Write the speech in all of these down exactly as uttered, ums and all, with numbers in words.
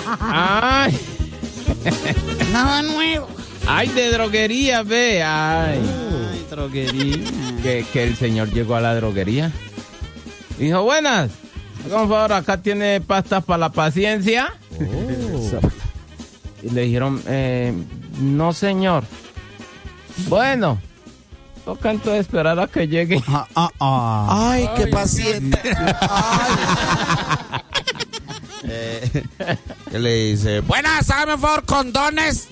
Ay. Nada nuevo. Ay, de droguería, ve. Ay. Ay, droguería. Que, que el señor llegó a la droguería. Dijo, buenas. Por favor, acá tiene pastas para la paciencia. Oh. Y le dijeron, eh, no, señor. Bueno, toca entonces esperar a que llegue. Ah, ah, ah. Ay, qué paciente. Ay. Eh, ¿Qué le dice? Buenas, hágame por favor condones.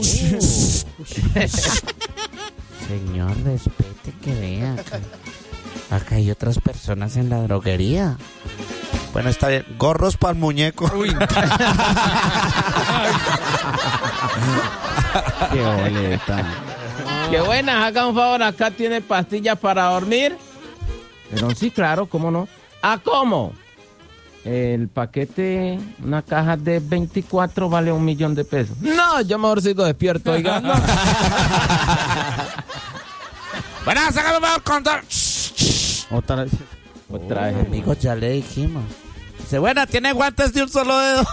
Señor, respete que vea. Acá, acá hay otras personas en la droguería. Bueno, está bien. Gorros para el muñeco. Qué boleta. Qué buenas, haga un favor, acá tiene pastillas para dormir. Pero sí, claro, ¿cómo no? ¿Ah, cómo? El paquete, una caja de veinticuatro vale un millón de pesos. No, yo mejor sigo despierto, oiga. No. Buenas, hágame por favor condón. Otra vez. Otra vez. Amigos, ya le dijimos. Dice, buena, tiene guantes de un solo dedo.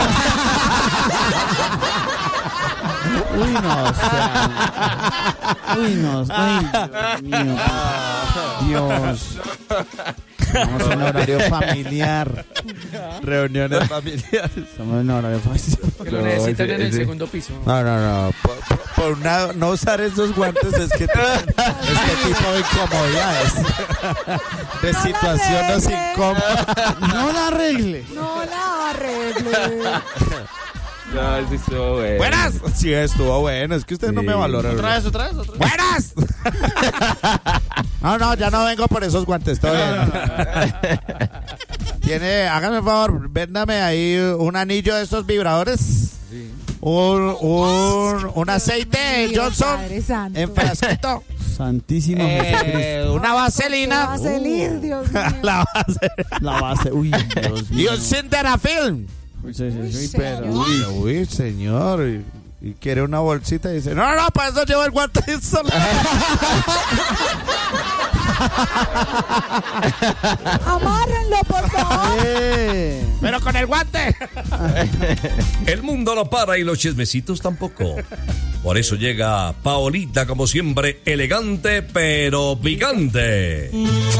Uy, no, o sea. Uy, no. Ay, Dios mío. Dios. Estamos en horario familiar. Reuniones familiares. Estamos en horario familiar. Que lo necesitan en el segundo piso. No, no, no. Por, por, por una, no usar esos guantes es que este tipo de incomodidades. De No situaciones la arregle. incómodas. No la arregle. No la arregle. No, sí estuvo bueno. Buenas. Sí, estuvo bueno. Es que usted no Sí. me valora. Otra vez, otra vez, otra vez. Buenas. No, no, ya no vengo por esos guantes. Todo bien. Tiene, hágame un favor, véndame ahí un anillo de estos vibradores. Sí. Un, un, un aceite Dios, Johnson Padre Santo. en frasquito. Santísimo Jesucristo. Eh, una vaselina. Va a salir, Dios mío. La base. La base. Uy, Dios Y mío. un Sildenafil. Uy, sí, sí, sí, Uy, pero. señor. Uy, uy, señor. Y, y quiere una bolsita y dice, no, no, para eso llevo el guante solo. Amárrenlo, por favor. Eh. Pero con el guante. El mundo no para y los chismecitos tampoco. Por eso llega Paolita, como siempre, elegante pero picante.